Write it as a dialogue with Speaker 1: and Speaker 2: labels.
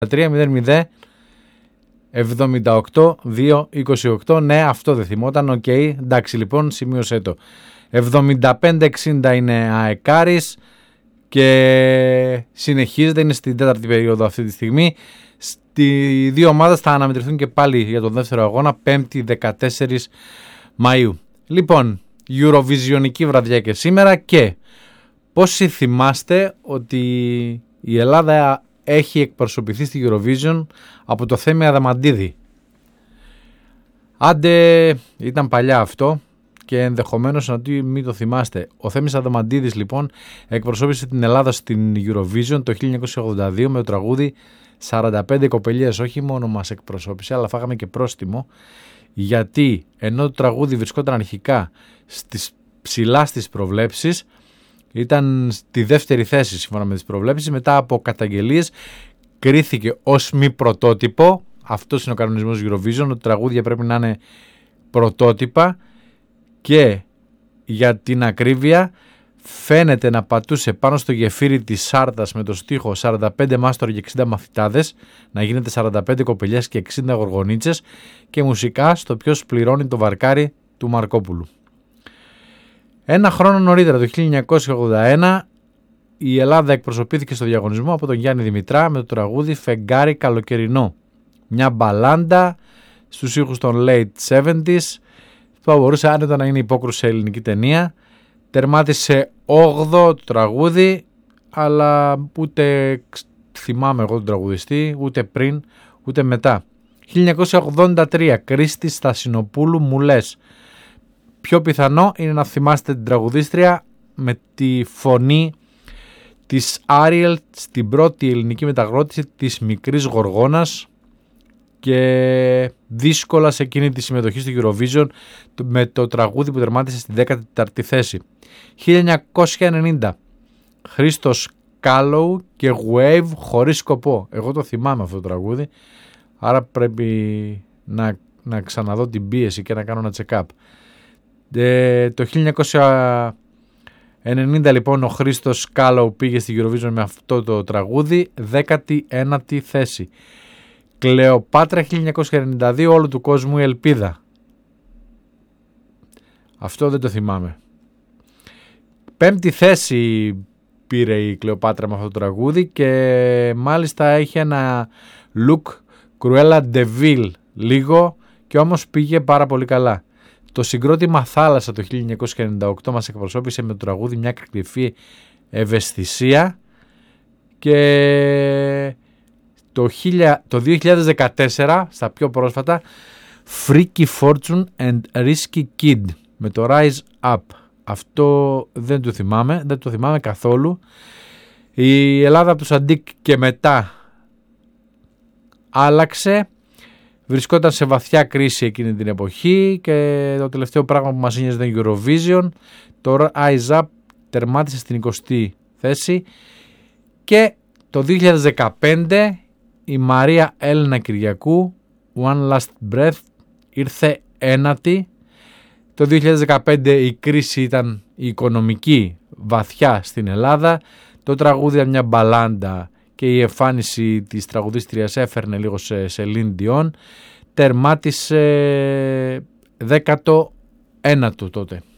Speaker 1: 78-2-28. Ναι, αυτό δεν θυμόταν. Οκ, εντάξει, λοιπόν, σημείωσέ το. 75-60 είναι αεκάρης και συνεχίζεται, είναι στην τέταρτη περίοδο αυτή τη στιγμή. Στις δύο ομάδες θα αναμετρηθούν και πάλι για τον δεύτερο αγώνα, 5η 14 Μαΐου. Λοιπόν, Eurovisionική βραδιά και σήμερα, και πόσοι θυμάστε ότι η Ελλάδα έχει εκπροσωπηθεί στη Eurovision από το Θέμη Αδαμαντίδη? Άντε, ήταν παλιά αυτό και ενδεχομένως να μην το θυμάστε. Ο Θέμης Αδαμαντίδης λοιπόν εκπροσώπησε την Ελλάδα στην Eurovision το 1982 με το τραγούδι 45 κοπελιές. Όχι μόνο μας εκπροσώπησε, αλλά φάγαμε και πρόστιμο, γιατί ενώ το τραγούδι βρισκόταν αρχικά ψηλά στις προβλέψεις, ήταν στη δεύτερη θέση σύμφωνα με τις προβλέψεις, μετά από καταγγελίες κρίθηκε ως μη πρωτότυπο. Αυτός είναι ο κανονισμός Eurovision, ότι τραγούδια πρέπει να είναι πρωτότυπα, και για την ακρίβεια φαίνεται να πατούσε πάνω στο γεφύρι της Σάρτας με το στίχο 45 μάστοροι και 60 μαθητάδες, να γίνεται 45 κοπελιές και 60 γοργονίτσες, και μουσικά στο ποιος πληρώνει το βαρκάρι του Μαρκόπουλου. Ένα χρόνο νωρίτερα, το 1981, η Ελλάδα εκπροσωπήθηκε στο διαγωνισμό από τον Γιάννη Δημητρά με το τραγούδι «Φεγγάρι καλοκαιρινό». Μια μπαλάντα στους ήχους των late 70s, που μπορούσε άνετα να είναι υπόκρουση σε ελληνική ταινία. Τερμάτισε 8ο το τραγούδι, αλλά ούτε θυμάμαι εγώ τον τραγουδιστή, ούτε πριν ούτε μετά. 1983, Κρίστης Στασινοπούλου, «Μου λες». Πιο πιθανό είναι να θυμάστε την τραγουδίστρια με τη φωνή της Άριελ στην πρώτη ελληνική μεταγλώτηση της Μικρής Γοργόνας, και δύσκολα σε εκείνη τη συμμετοχή στο Eurovision με το τραγούδι που τερμάτισε στη 14η θέση. 1990, Χρήστος Κάλοου και Wave, χωρίς σκοπό. Εγώ το θυμάμαι αυτό το τραγούδι, άρα πρέπει να ξαναδώ την πίεση και να κάνω ένα check-up. Το 1990 λοιπόν ο Χρήστος Κάλοου πήγε στη Eurovision με αυτό το τραγούδι, 19η θέση. Κλεοπάτρα 1992, όλου του κόσμου η ελπίδα. Αυτό δεν το θυμάμαι. 5η θέση πήρε η Κλεοπάτρα με αυτό το τραγούδι, και μάλιστα είχε ένα look Cruella de Vil λίγο, και όμως πήγε πάρα πολύ καλά. Το συγκρότημα Θάλασσα το 1998 μας εκπροσώπησε με το τραγούδι «Μια κρυφή ευαισθησία», και το 2014, στα πιο πρόσφατα, Freaky Fortune and Risky Kid με το Rise Up. Αυτό δεν το θυμάμαι καθόλου. Η Ελλάδα από τους Αντίκ και μετά άλλαξε. Βρισκόταν σε βαθιά κρίση εκείνη την εποχή, και το τελευταίο πράγμα που μας νοιάζει ήταν Eurovision. Το Rise Up τερμάτισε στην 20η θέση, και το 2015 η Μαρία Έλενα Κυριακού, One Last Breath, ήρθε ένατη. Το 2015 η κρίση ήταν η οικονομική βαθιά στην Ελλάδα. Το τραγούδι ήταν μια μπαλάντα και η εμφάνιση της τραγουδίστριας έφερνε λίγο σε Celine Dion. Τερμάτισε 19ο τότε.